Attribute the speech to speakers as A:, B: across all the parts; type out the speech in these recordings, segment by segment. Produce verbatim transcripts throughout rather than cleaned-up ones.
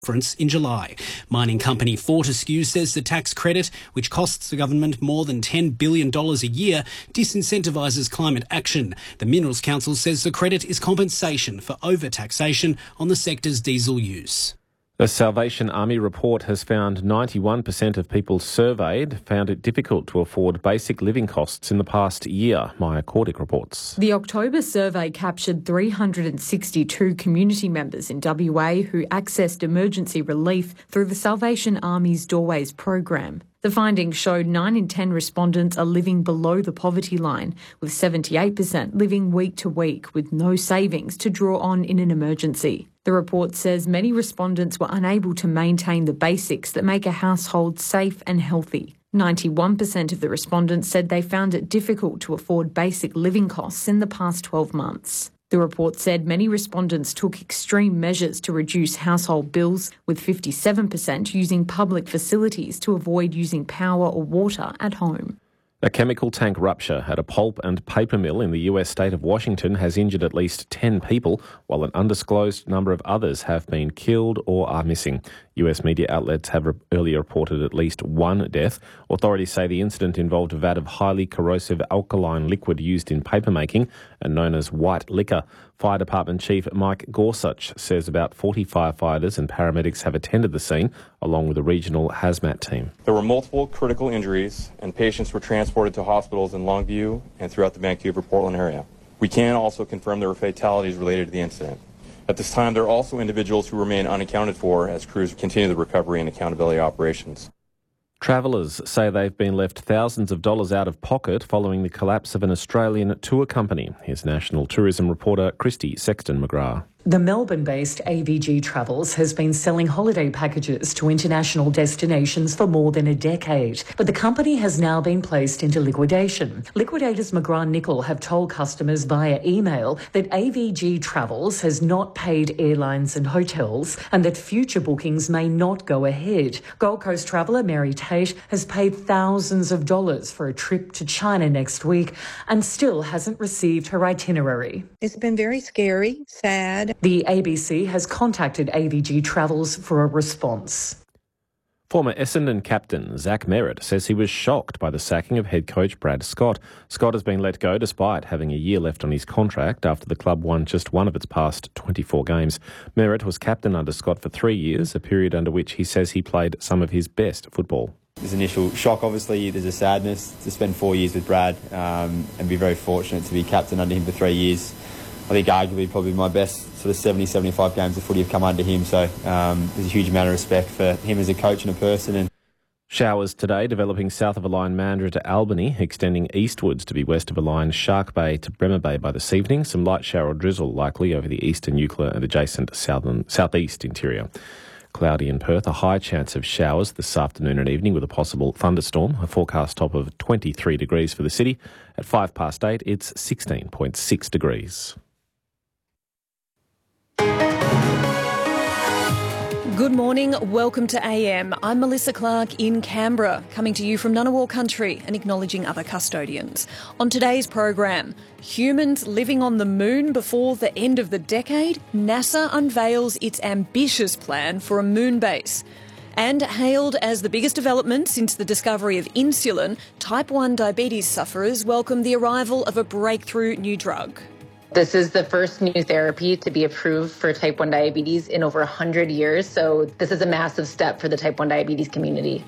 A: conference in July. Mining company Fortescue says the tax credit, which costs the government more than ten billion dollars a year, disincentivises climate action. The Minerals Council says the credit is compensation for overtaxation on the sector's diesel use.
B: The Salvation Army report has found ninety-one percent of people surveyed found it difficult to afford basic living costs in the past year, Maya Cordick reports.
C: The October survey captured three hundred sixty-two community members in W A who accessed emergency relief through the Salvation Army's Doorways program. The findings showed nine in ten respondents are living below the poverty line, with seventy-eight percent living week to week with no savings to draw on in an emergency. The report says many respondents were unable to maintain the basics that make a household safe and healthy. ninety-one percent of the respondents said they found it difficult to afford basic living costs in the past twelve months. The report said many respondents took extreme measures to reduce household bills, with fifty-seven percent using public facilities to avoid using power or water at home.
B: A chemical tank rupture at a pulp and paper mill in the U S state of Washington has injured at least ten people, while an undisclosed number of others have been killed or are missing. U S media outlets have re- earlier reported at least one death. Authorities say the incident involved a vat of highly corrosive alkaline liquid used in papermaking and known as white liquor. Fire Department Chief Mike Gorsuch says about forty firefighters and paramedics have attended the scene, along with a regional hazmat team.
D: There were multiple critical injuries, and patients were transported to hospitals in Longview and throughout the Vancouver-Portland area. We can also confirm there were fatalities related to the incident. At this time, there are also individuals who remain unaccounted for as crews continue the recovery and accountability operations.
B: Travellers say they've been left thousands of dollars out of pocket following the collapse of an Australian tour company. Here's national tourism reporter Christy Sexton-McGrath.
E: The Melbourne-based A V G Travels has been selling holiday packages to international destinations for more than a decade, but the company has now been placed into liquidation. Liquidators McGrath-Nicol have told customers via email that A V G Travels has not paid airlines and hotels and that future bookings may not go ahead. Gold Coast traveller Mary Tate has paid thousands of dollars for a trip to China next week and still hasn't received her itinerary.
F: It's been very scary, sad.
E: The A B C has contacted A V G Travels for a response.
B: Former Essendon captain Zach Merritt says he was shocked by the sacking of head coach Brad Scott. Scott has been let go despite having a year left on his contract after the club won just one of its past twenty-four games. Merritt was captain under Scott for three years, a period under which he says he played some of his best football.
G: There's initial shock, obviously. There's a sadness to spend four years with Brad um, and be very fortunate to be captain under him for three years. I think arguably probably my best sort of seventy, seventy-five games of footy have come under him, so um, there's a huge amount of respect for him as a coach and a person. And
B: showers today developing south of a line Mandurah to Albany, extending eastwards to be west of a line Shark Bay to Bremer Bay by this evening. Some light shower or drizzle likely over the eastern Eucla and adjacent southern southeast interior. Cloudy in Perth, a high chance of showers this afternoon and evening with a possible thunderstorm. A forecast top of twenty-three degrees for the city. At five past eight, it's sixteen point six degrees.
H: Good morning, welcome to A M. I'm Melissa Clark in Canberra, coming to you from Ngunnawal country and acknowledging other custodians. On today's program, humans living on the moon before the end of the decade, NASA unveils its ambitious plan for a moon base. And hailed as the biggest development since the discovery of insulin, type one diabetes sufferers welcome the arrival of a breakthrough new drug.
I: This is the first new therapy to be approved for type one diabetes in over one hundred years, so this is a massive step for the type one diabetes community.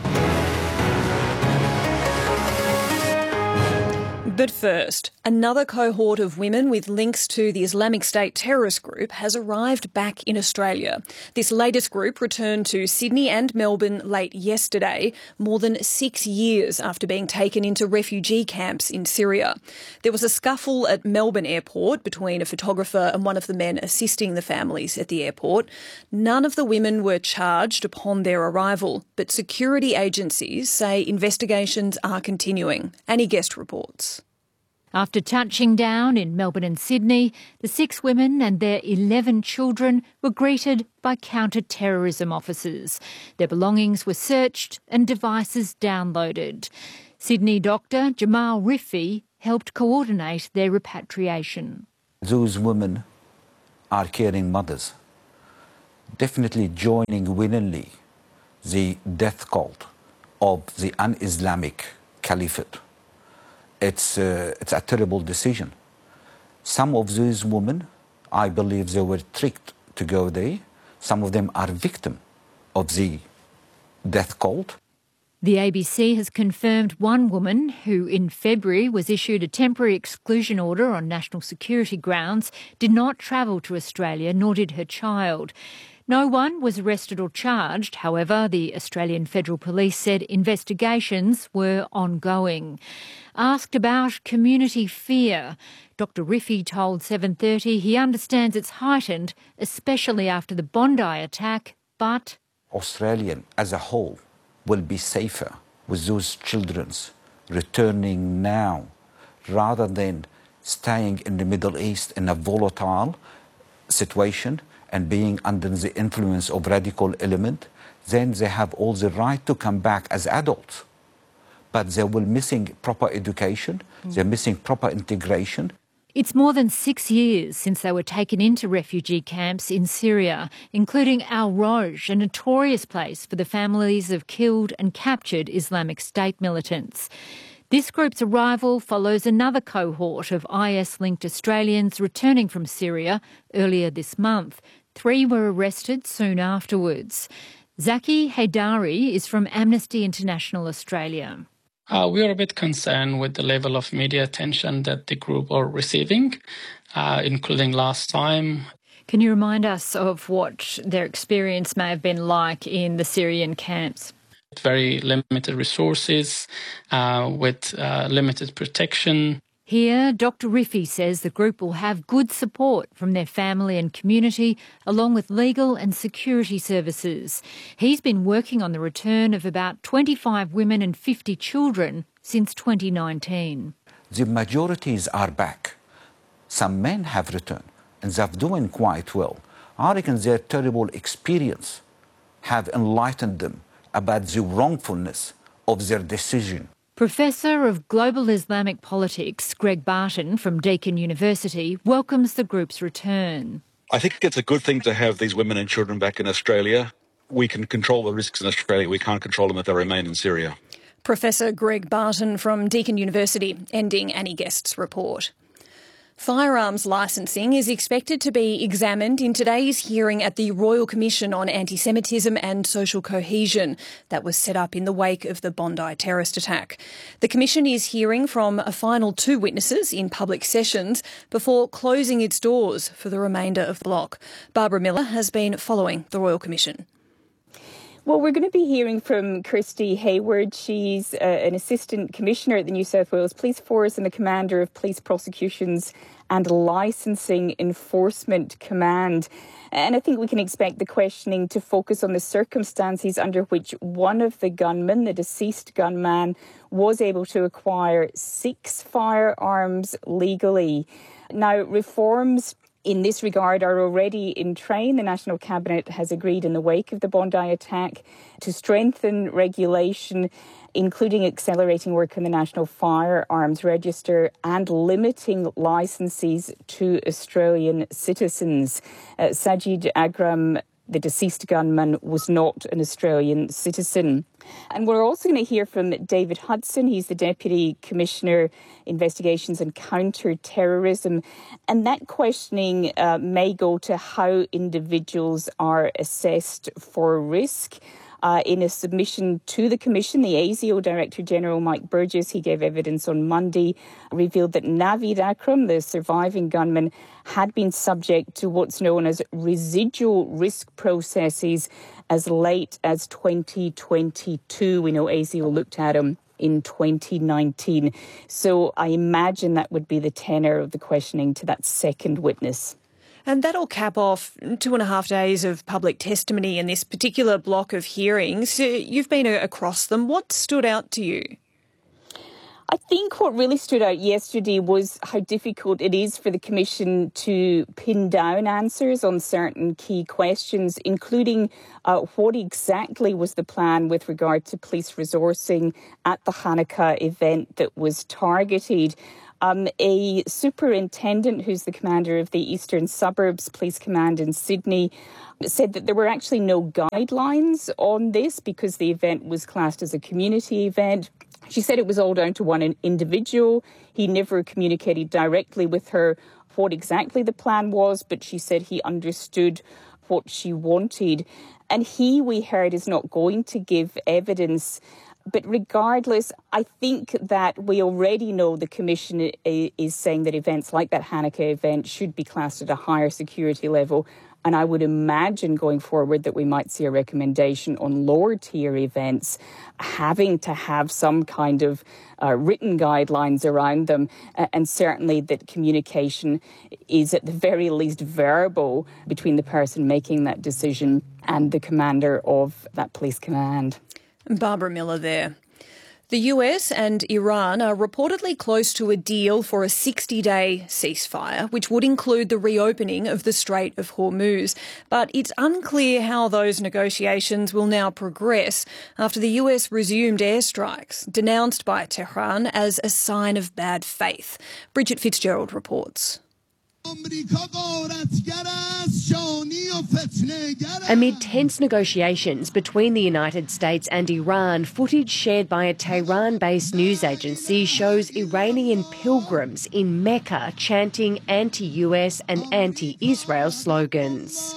H: But first, another cohort of women with links to the Islamic State terrorist group has arrived back in Australia. This latest group returned to Sydney and Melbourne late yesterday, more than six years after being taken into refugee camps in Syria. There was a scuffle at Melbourne Airport between a photographer and one of the men assisting the families at the airport. None of the women were charged upon their arrival, but security agencies say investigations are continuing. Annie Guest reports.
J: After touching down in Melbourne and Sydney, the six women and their eleven children were greeted by counter-terrorism officers. Their belongings were searched and devices downloaded. Sydney doctor Jamal Rifi helped coordinate their repatriation.
K: Those women are caring mothers. definitely joining willingly the death cult of the un-Islamic caliphate. It's, uh, it's a terrible decision. Some of these women, I believe they were tricked to go there. Some of them are victims of the death cult.
J: The A B C has confirmed one woman who in February was issued a temporary exclusion order on national security grounds did not travel to Australia, nor did her child. No one was arrested or charged. However, the Australian Federal Police said investigations were ongoing. Asked about community fear, Doctor Rifi told seven thirty he understands it's heightened, especially after the Bondi attack, but
K: Australian as a whole will be safer with those children returning now rather than staying in the Middle East in a volatile situation and being under the influence of radical element. Then they have all the right to come back as adults. But they will missing proper education, mm. they're missing proper integration.
J: It's more than six years since they were taken into refugee camps in Syria, including Al Roj, a notorious place for the families of killed and captured Islamic State militants. This group's arrival follows another cohort of I S-linked Australians returning from Syria earlier this month. Three were arrested soon afterwards. Zaki Haidari is from Amnesty International Australia.
L: Uh, we are a bit concerned with the level of media attention that the group are receiving, uh, including last time.
J: Can you remind us of what their experience may have been like in the Syrian camps?
L: Very limited resources, uh, with uh, limited protection.
J: Here, Doctor Rifi says the group will have good support from their family and community, along with legal and security services. He's been working on the return of about twenty-five women and fifty children since twenty nineteen.
K: The majorities are back. Some men have returned, and they're doing quite well. I reckon their terrible experience have enlightened them about the wrongfulness of their decision.
J: Professor of Global Islamic Politics, Greg Barton from Deakin University, welcomes the group's return.
M: I think it's a good thing to have these women and children back in Australia. We can control the risks in Australia. We can't control them if they remain in Syria.
H: Professor Greg Barton from Deakin University, ending Annie Guest's report. Firearms licensing is expected to be examined in today's hearing at the Royal Commission on Anti-Semitism and Social Cohesion that was set up in the wake of the Bondi terrorist attack. The Commission is hearing from a final two witnesses in public sessions before closing its doors for the remainder of the block. Barbara Miller has been following the Royal Commission.
N: Well, we're going to be hearing from Kirsty Hayward. She's uh, an Assistant Commissioner at the New South Wales Police Force and the Commander of Police Prosecutions and Licensing Enforcement Command. And I think we can expect the questioning to focus on the circumstances under which one of the gunmen, the deceased gunman, was able to acquire six firearms legally. Now, reforms in this regard are already in train. The National Cabinet has agreed in the wake of the Bondi attack to strengthen regulation, including accelerating work on the National Firearms Register and limiting licences to Australian citizens. Uh, Sajid Agram, the deceased gunman, was not an Australian citizen. And we're also going to hear from David Hudson. He's the Deputy Commissioner, Investigations and Counter-Terrorism. And that questioning uh, may go to how individuals are assessed for risk. Uh, in a submission to the Commission, the A S I O Director General, Mike Burgess, he gave evidence on Monday, revealed that Naveed Akram, the surviving gunman, had been subject to what's known as residual risk processes as late as twenty twenty-two. We know A S I O looked at him in twenty nineteen. So I imagine that would be the tenor of the questioning to that second witness.
H: And that'll cap off two and a half days of public testimony in this particular block of hearings. You've been across them. What stood out to you?
N: I think what really stood out yesterday was how difficult it is for the Commission to pin down answers on certain key questions, including uh, what exactly was the plan with regard to police resourcing at the Hanukkah event that was targeted. Um, a superintendent who's the commander of the Eastern Suburbs Police Command in Sydney said that there were actually no guidelines on this because the event was classed as a community event. She said it was all down to one individual. He never communicated directly with her what exactly the plan was, but she said he understood what she wanted. And he, we heard, is not going to give evidence. But regardless, I think that we already know the Commission is saying that events like that Hanukkah event should be classed at a higher security level. And I would imagine going forward that we might see a recommendation on lower tier events having to have some kind of uh, written guidelines around them. Uh, and certainly that communication is at the very least verbal between the person making that decision and the commander of that police command.
H: Barbara Miller there. The U S and Iran are reportedly close to a deal for a sixty-day ceasefire, which would include the reopening of the Strait of Hormuz. But it's unclear how those negotiations will now progress after the U S resumed airstrikes, denounced by Tehran as a sign of bad faith. Bridget Fitzgerald reports.
O: Amid tense negotiations between the United States and Iran, footage shared by a Tehran-based news agency shows Iranian pilgrims in Mecca chanting anti-U S and anti-Israel slogans.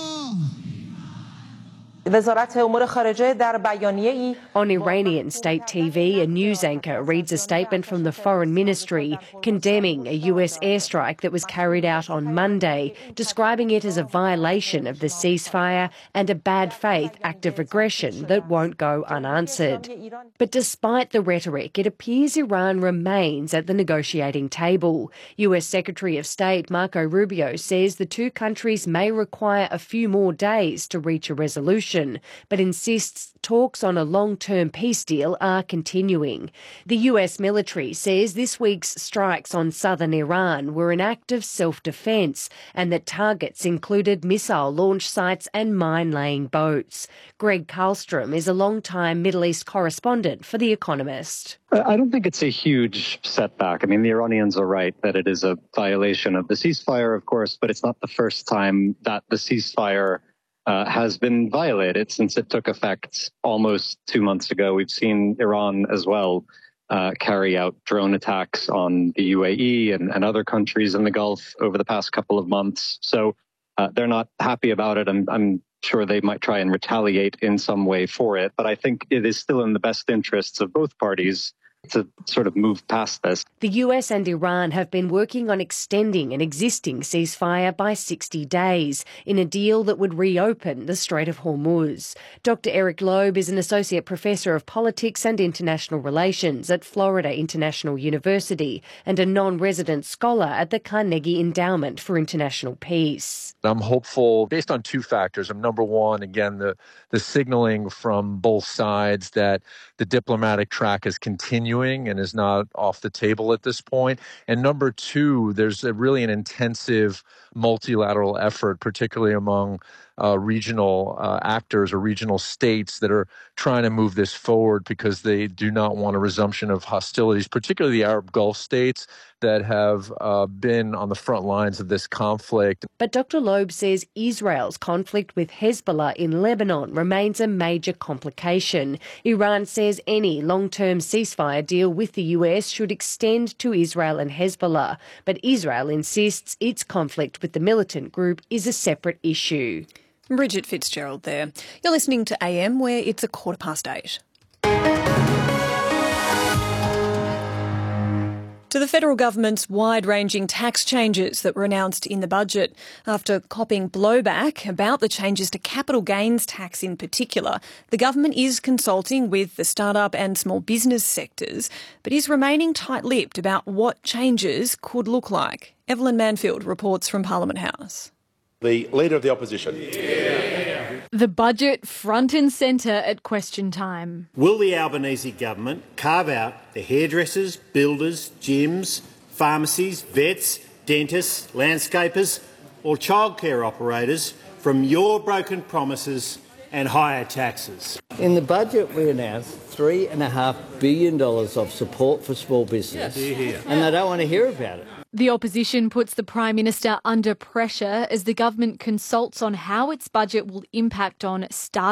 O: On Iranian state T V, a news anchor reads a statement from the Foreign Ministry condemning a U S airstrike that was carried out on Monday, describing it as a violation of the ceasefire and a bad faith act of aggression that won't go unanswered. But despite the rhetoric, it appears Iran remains at the negotiating table. U S Secretary of State Marco Rubio says the two countries may require a few more days to reach a resolution, but insists talks on a long-term peace deal are continuing. The U S military says this week's strikes on southern Iran were an act of self-defence and that targets included missile launch sites and mine-laying boats. Greg Karlstrom is a long-time Middle East correspondent for The Economist.
P: I don't think it's a huge setback. I mean, the Iranians are right that it is a violation of the ceasefire, of course, but it's not the first time that the ceasefire Uh, has been violated since it took effect almost two months ago. We've seen Iran as well uh, carry out drone attacks on the U A E and, and other countries in the Gulf over the past couple of months. So uh, they're not happy about it. I'm, I'm sure they might try and retaliate in some way for it. But I think it is still in the best interests of both parties to sort of move past this.
O: The U S and Iran have been working on extending an existing ceasefire by sixty days in a deal that would reopen the Strait of Hormuz. Doctor Eric Loeb is an associate professor of politics and international relations at Florida International University and a non-resident scholar at the Carnegie Endowment for International Peace.
Q: I'm hopeful based on two factors. I'm number one, again, the, the signaling from both sides that the diplomatic track is continuing and is not off the table at this point. And number two, there's a really an intensive multilateral effort, particularly among uh, regional uh, actors or regional states that are trying to move this forward because they do not want a resumption of hostilities, particularly the Arab Gulf states that have uh, been on the front lines of this conflict.
O: But Doctor Loeb says Israel's conflict with Hezbollah in Lebanon remains a major complication. Iran says any long-term ceasefire deal with the U S should extend to Israel and Hezbollah, but Israel insists its conflict with the militant group is a separate issue.
H: Bridget Fitzgerald there. You're listening to A M, where it's a quarter past eight. To the federal government's wide-ranging tax changes that were announced in the budget. After copping blowback about the changes to capital gains tax in particular, the government is consulting with the start-up and small business sectors, but is remaining tight-lipped about what changes could look like. Evelyn Manfield reports from Parliament House.
R: The Leader of the Opposition.
S: Yeah. The budget front and centre at question time.
T: Will the Albanese government carve out the hairdressers, builders, gyms, pharmacies, vets, dentists, landscapers or childcare operators from your broken promises and higher taxes.
U: In the budget, we announced three and a half billion dollars of support for small business,
T: Yes.
U: and they don't want to hear about it.
S: The opposition puts the Prime Minister under pressure as the government consults on how its budget will impact on start